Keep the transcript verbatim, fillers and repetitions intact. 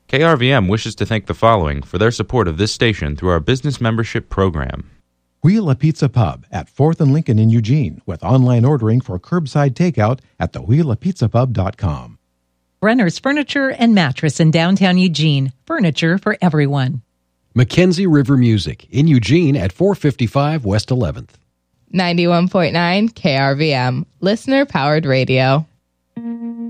K R V M wishes to thank the following for their support of this station through our business membership program. Wheel a Pizza Pub at fourth and Lincoln in Eugene with online ordering for curbside takeout at the wheel a pizza pub dot com. Brenner's Furniture and Mattress in downtown Eugene. Furniture for everyone. Mackenzie River Music in Eugene at four fifty-five West eleventh. ninety-one point nine K R V M, listener-powered radio.